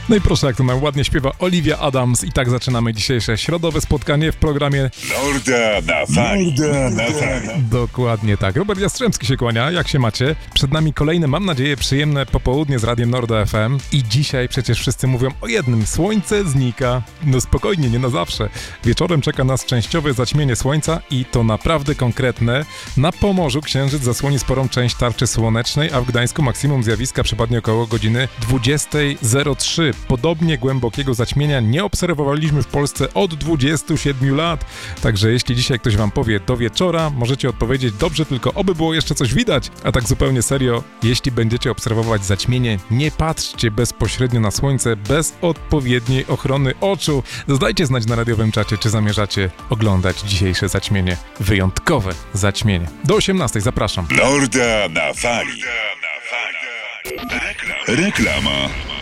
No i proszę, jak to nam ładnie śpiewa Olivia Adams. I tak zaczynamy dzisiejsze środowe spotkanie w programie Norda na fali. Dokładnie tak. Robert Jastrzębski się kłania. Jak się macie? Przed nami kolejne, mam nadzieję, przyjemne popołudnie z Radiem Norda FM. I dzisiaj przecież wszyscy mówią o jednym. Słońce znika. No spokojnie, nie na zawsze. Wieczorem czeka nas częściowe zaćmienie słońca i to naprawdę konkretne. Na Pomorzu księżyc zasłoni sporą część tarczy słonecznej, a w Gdańsku maksimum zjawiska przypadnie około godziny 20:03. Podobnie głębokiego zaćmienia nie obserwowaliśmy w Polsce od 27 lat. Także jeśli dzisiaj ktoś wam powie do wieczora, możecie odpowiedzieć dobrze, tylko oby było jeszcze coś widać. A tak zupełnie serio, jeśli będziecie obserwować zaćmienie, nie patrzcie bezpośrednio na słońce bez odpowiedniej ochrony oczu. Dajcie znać na radiowym czacie, czy zamierzacie oglądać dzisiejsze zaćmienie. Wyjątkowe zaćmienie. Do 18:00 zapraszam. Norda na fali. Reklama.